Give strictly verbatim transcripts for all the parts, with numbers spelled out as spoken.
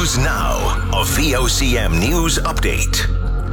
News Now, a V O C M News Update.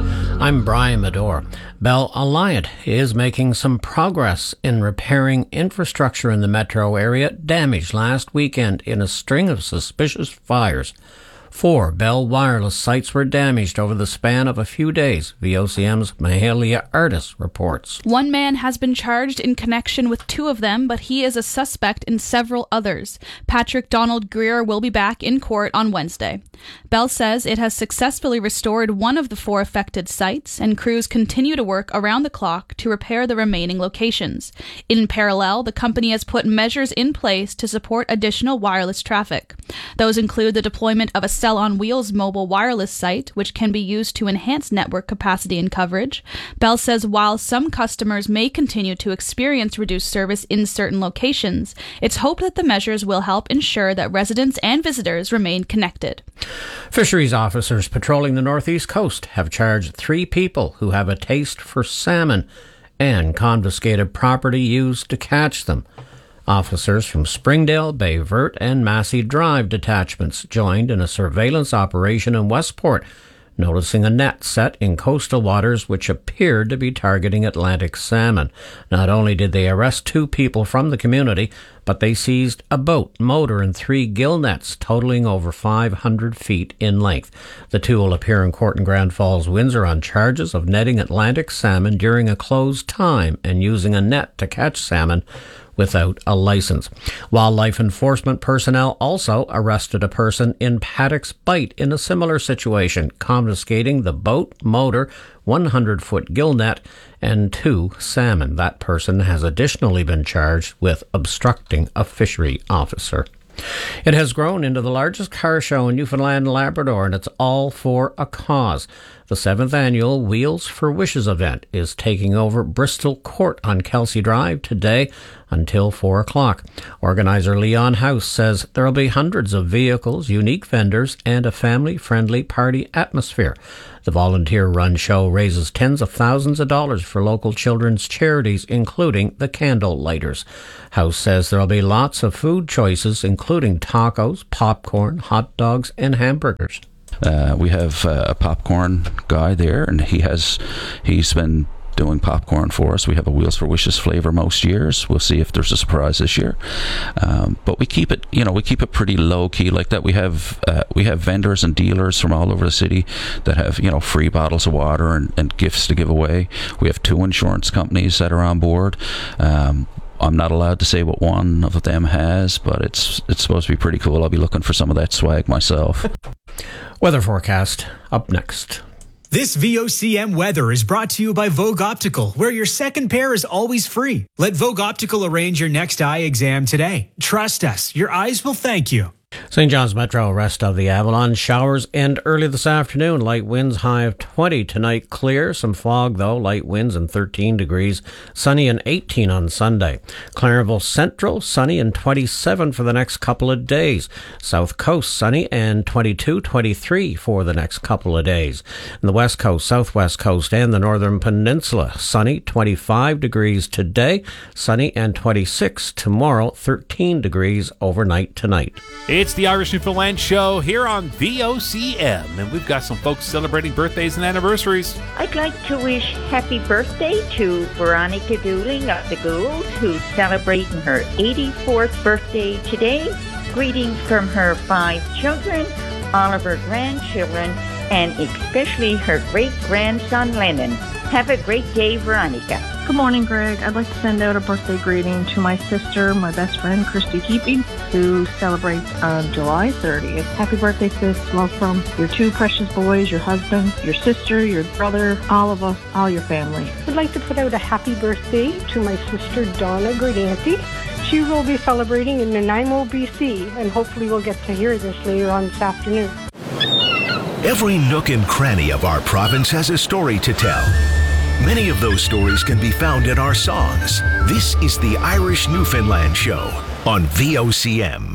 I'm Brian Medore. Bell Alliant is making some progress in repairing infrastructure in the metro area damaged last weekend in a string of suspicious fires. Four Bell Wireless sites were damaged over the span of a few days, V O C M's Mahalia Artis reports. One man has been charged in connection with two of them, but he is a suspect in several others. Patrick Donald Greer will be back in court on Wednesday. Bell says it has successfully restored one of the four affected sites, and crews continue to work around the clock to repair the remaining locations. In parallel, the company has put measures in place to support additional wireless traffic. Those include the deployment of a Cell on Wheels mobile wireless site, which can be used to enhance network capacity and coverage. Bell says while some customers may continue to experience reduced service in certain locations, it's hoped that the measures will help ensure that residents and visitors remain connected. Fisheries officers patrolling the northeast coast have charged three people who have a taste for salmon and confiscated property used to catch them. Officers from Springdale, Bay Vert and Massey Drive detachments joined in a surveillance operation in Westport, noticing a net set in coastal waters which appeared to be targeting Atlantic salmon. Not only did they arrest two people from the community, but they seized a boat, motor and three gill nets totaling over five hundred feet in length. The two will appear in court in Grand Falls, Windsor on charges of netting Atlantic salmon during a closed time and using a net to catch salmon without a license. Wildlife enforcement personnel also arrested a person in Paddock's Bight in a similar situation, confiscating the boat, motor, one hundred foot gill net, and two salmon. That person has additionally been charged with obstructing a fishery officer. It has grown into the largest car show in Newfoundland and Labrador, and it's all for a cause. The seventh annual Wheels for Wishes event is taking over Bristol Court on Kelsey Drive today until four o'clock. Organizer Leon House says there will be hundreds of vehicles, unique vendors, and a family-friendly party atmosphere. The volunteer-run show raises tens of thousands of dollars for local children's charities, including the Candle Lighters. House says there will be lots of food choices, including tacos, popcorn, hot dogs, and hamburgers. Uh, we have uh, a popcorn guy there, and he has he's been doing popcorn for us. We have a Wheels for Wishes flavor most years. We'll see if there's a surprise this year. Um, but we keep it, you know, we keep it pretty low key like that. We have uh, we have vendors and dealers from all over the city that have, you know, free bottles of water and, and gifts to give away. We have two insurance companies that are on board. Um, I'm not allowed to say what one of them has, but it's it's supposed to be pretty cool. I'll be looking for some of that swag myself. Weather forecast up next. This V O C M weather is brought to you by Vogue Optical, where your second pair is always free. Let Vogue Optical arrange your next eye exam today. Trust us, your eyes will thank you. Saint John's Metro, rest of the Avalon. Showers end early this afternoon. Light winds, high of twenty. Tonight clear. Some fog, though. Light winds and thirteen degrees. Sunny and eighteen on Sunday. Clarenville Central, sunny and twenty-seven for the next couple of days. South Coast, sunny and twenty-two, twenty-three for the next couple of days. In the West Coast, Southwest Coast, and the Northern Peninsula, sunny, twenty-five degrees today. Sunny and twenty-six tomorrow. thirteen degrees overnight tonight. It's the Irish Newfoundland Show here on V O C M, and we've got some folks celebrating birthdays and anniversaries. I'd like to wish happy birthday to Veronica Dooling of the Goulds, who's celebrating her eighty-fourth birthday today. Greetings from her five children, all of her grandchildren, and especially her great-grandson Lennon. Have a great day, Veronica. Good morning, Greg. I'd like to send out a birthday greeting to my sister, my best friend, Christy Keeping, who celebrates on July thirtieth. Happy birthday, sis. Love from your two precious boys, your husband, your sister, your brother, all of us, all your family. I'd like to put out a happy birthday to my sister, Donna Gridanti. She will be celebrating in Nanaimo, B C, and hopefully we'll get to hear this later on this afternoon. Every nook and cranny of our province has a story to tell. Many of those stories can be found in our songs. This is the Irish Newfoundland Show on V O C M.